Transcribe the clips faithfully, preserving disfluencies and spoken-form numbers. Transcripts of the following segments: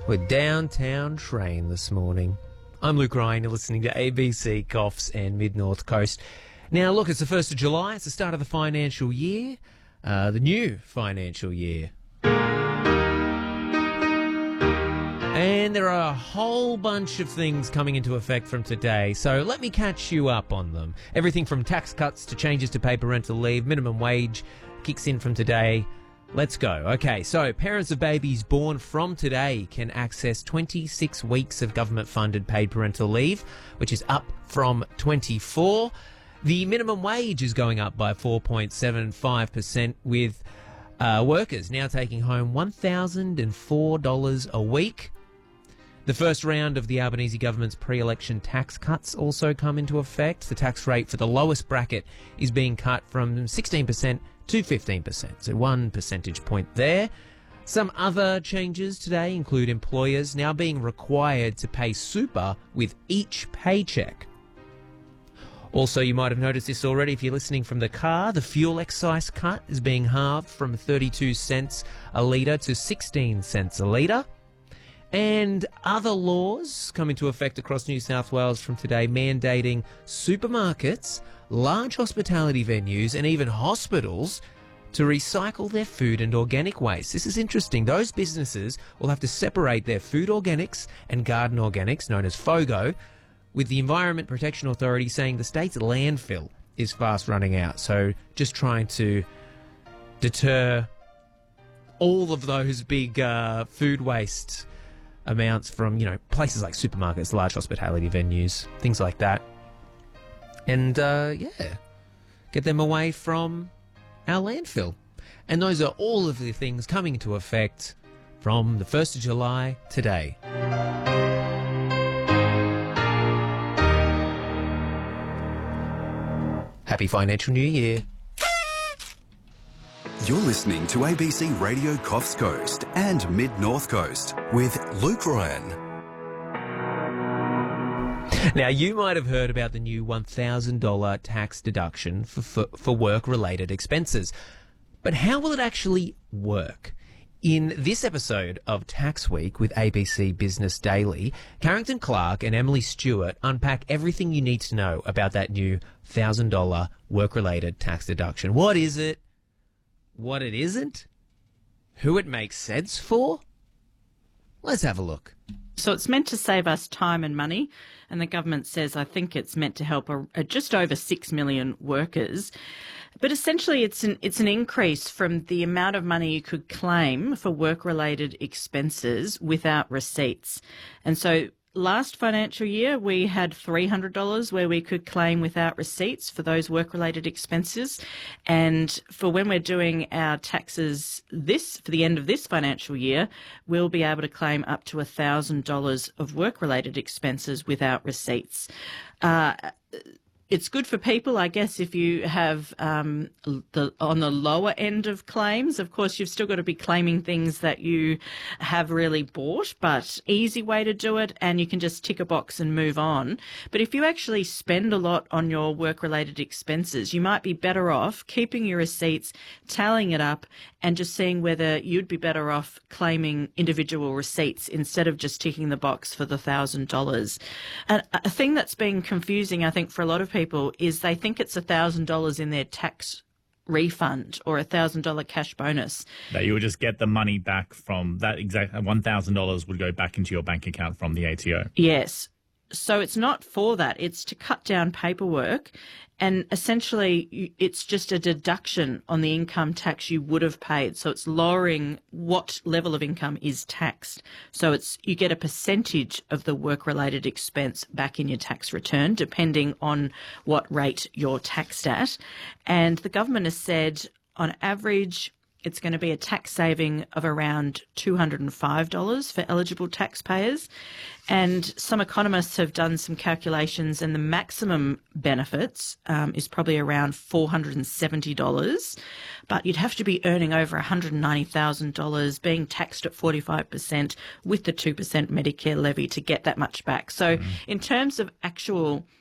with Downtown Train this morning. I'm Luke Ryan, you're listening to A B C Coffs and Mid-North Coast. Now, look, it's the first of July, it's the start of the financial year, uh, the new financial year. And there are a whole bunch of things coming into effect from today, so let me catch you up on them. Everything from tax cuts to changes to paid parental leave, minimum wage kicks in from today. Let's go. Okay, so parents of babies born from today can access twenty-six weeks of government-funded paid parental leave, which is up from twenty-four. The minimum wage is going up by four point seven five percent, with uh, workers now taking home one thousand four dollars a week. The first round of the Albanese government's pre-election tax cuts also come into effect. The tax rate for the lowest bracket is being cut from sixteen percent to fifteen percent, so one percentage point there. Some other changes today include employers now being required to pay super with each paycheck. Also, you might have noticed this already if you're listening from the car, the fuel excise cut is being halved from thirty-two cents a litre to sixteen cents a litre. And other laws come into effect across New South Wales from today, mandating supermarkets, large hospitality venues and even hospitals to recycle their food and organic waste. This is interesting. Those businesses will have to separate their food organics and garden organics, known as FOGO, with the Environment Protection Authority saying the state's landfill is fast running out. So just trying to deter all of those big uh, food waste amounts from, you know, places like supermarkets, large hospitality venues, things like that. And, uh, yeah, get them away from our landfill. And those are all of the things coming into effect from the first of July today. Happy financial new year. You're listening to A B C Radio Coffs Coast and Mid-North Coast with Luke Ryan. Now, you might have heard about the new one thousand dollars tax deduction for, for, for work-related expenses. But how will it actually work? In this episode of Tax Week with A B C Business Daily, Carrington Clark and Emily Stewart unpack everything you need to know about that new one thousand dollars work-related tax deduction. What is it? What it isn't? Who it makes sense for? Let's have a look. So it's meant to save us time and money, and the government says I think it's meant to help a, a just over six million workers. But essentially it's an, it's an increase from the amount of money you could claim for work-related expenses without receipts. And so last financial year, we had three hundred dollars where we could claim without receipts for those work-related expenses. And for when we're doing our taxes this, for the end of this financial year, we'll be able to claim up to one thousand dollars of work-related expenses without receipts. Uh, It's good for people, I guess, if you have um, the on the lower end of claims. Of course, you've still got to be claiming things that you have really bought, but easy way to do it, and you can just tick a box and move on. But if you actually spend a lot on your work-related expenses, you might be better off keeping your receipts, tallying it up, and just seeing whether you'd be better off claiming individual receipts instead of just ticking the box for the one thousand dollars. And a thing that's been confusing, I think, for a lot of people is they think it's one thousand dollars in their tax refund or a one thousand dollars cash bonus. That you would just get the money back from that exact one thousand dollars would go back into your bank account from the A T O. Yes. So it's not for that. It's to cut down paperwork, and essentially it's just a deduction on the income tax you would have paid. So it's lowering what level of income is taxed. So it's you get a percentage of the work-related expense back in your tax return, depending on what rate you're taxed at. And the government has said on average it's going to be a tax saving of around two hundred five dollars for eligible taxpayers. And some economists have done some calculations, and the maximum benefits um, is probably around four hundred seventy dollars. But you'd have to be earning over one hundred ninety thousand dollars, being taxed at forty-five percent with the two percent Medicare levy to get that much back. So mm. in terms of actual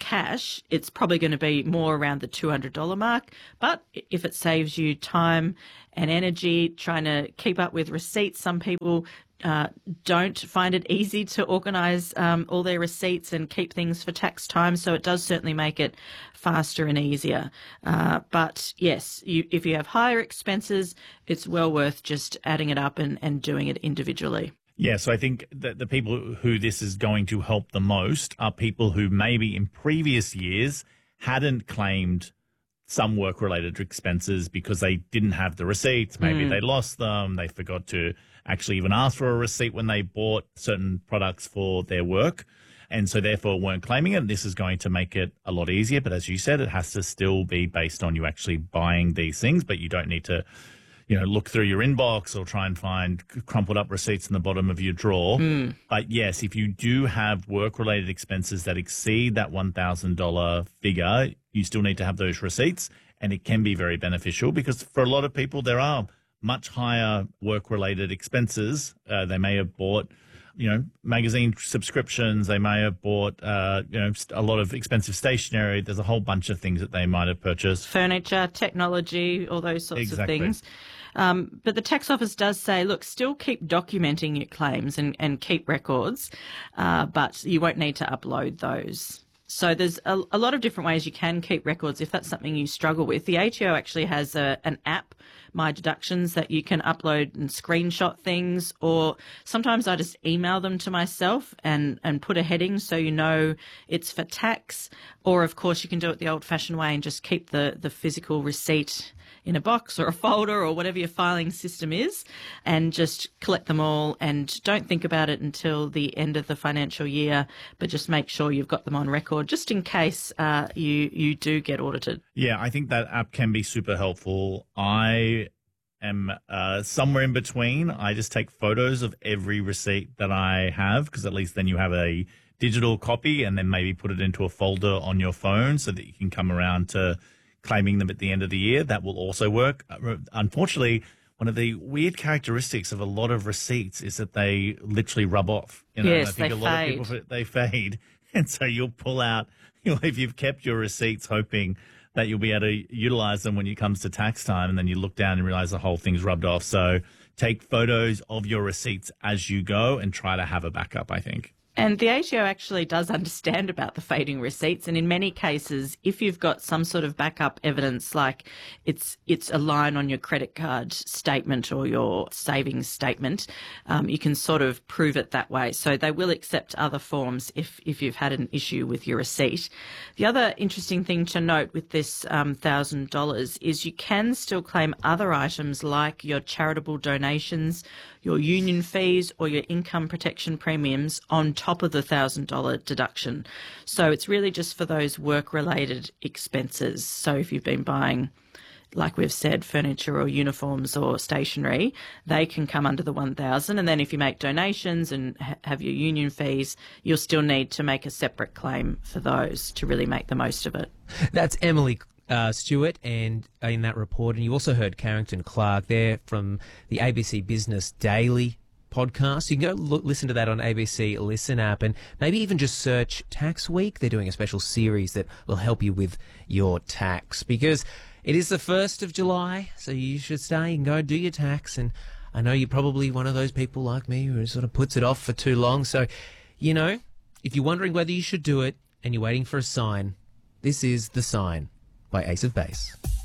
cash, it's probably going to be more around the two hundred dollars mark. But if it saves you time and energy trying to keep up with receipts, some people uh, don't find it easy to organise um, all their receipts and keep things for tax time. So it does certainly make it faster and easier. Uh, but yes, you, if you have higher expenses, it's well worth just adding it up and, and doing it individually. Yeah, so I think that the people who this is going to help the most are people who maybe in previous years hadn't claimed some work-related expenses because they didn't have the receipts. Maybe mm. they lost them. They forgot to actually even ask for a receipt when they bought certain products for their work, and so therefore weren't claiming it. This is going to make it a lot easier. But as you said, it has to still be based on you actually buying these things, but you don't need to, you know, look through your inbox or try and find crumpled up receipts in the bottom of your drawer. Mm. But yes, if you do have work-related expenses that exceed that one thousand dollars figure, you still need to have those receipts, and it can be very beneficial because for a lot of people, there are much higher work-related expenses. Uh, they may have bought, you know, magazine subscriptions. They may have bought, uh, you know, a lot of expensive stationery. There's a whole bunch of things that they might have purchased. Furniture, technology, all those sorts exactly. of things. Um, but the tax office does say, look, still keep documenting your claims and, and keep records, uh, but you won't need to upload those. So there's a, a lot of different ways you can keep records if that's something you struggle with. The A T O actually has a, an app, My Deductions, that you can upload and screenshot things, or sometimes I just email them to myself and, and put a heading so you know it's for tax. Or, of course, you can do it the old-fashioned way and just keep the, the physical receipt in a box or a folder or whatever your filing system is, and just collect them all and don't think about it until the end of the financial year, but just make sure you've got them on record just in case uh, you, you do get audited. Yeah, I think that app can be super helpful. I am uh, somewhere in between. I just take photos of every receipt that I have because at least then you have a digital copy and then maybe put it into a folder on your phone so that you can come around to claiming them at the end of the year. That will also work. Unfortunately, one of the weird characteristics of a lot of receipts is that they literally rub off. You know, yes, I think they a lot fade. of people, they fade. And so you'll pull out, you know, if you've kept your receipts hoping that you'll be able to utilize them when it comes to tax time, and then you look down and realize the whole thing's rubbed off. So take photos of your receipts as you go and try to have a backup, I think. And the A T O actually does understand about the fading receipts. And in many cases, if you've got some sort of backup evidence, like it's it's a line on your credit card statement or your savings statement, um, you can sort of prove it that way. So they will accept other forms if, if you've had an issue with your receipt. The other interesting thing to note with this um, one thousand dollars is you can still claim other items like your charitable donations, your union fees, or your income protection premiums on top of the one thousand dollars deduction. So it's really just for those work-related expenses. So if you've been buying, like we've said, furniture or uniforms or stationery, they can come under the one thousand dollars. And then if you make donations and ha- have your union fees, you'll still need to make a separate claim for those to really make the most of it. That's Emily Uh, Stewart, and uh, in that report, and you also heard Carrington Clark there from the A B C Business Daily podcast. You can go look, listen to that on A B C Listen app, and maybe even just search Tax Week. They're doing a special series that will help you with your tax, because it is the first of July, so you should stay and go do your tax. And I know you're probably one of those people like me who sort of puts it off for too long. So, you know, if you're wondering whether you should do it and you're waiting for a sign, this is the sign by Ace of Base.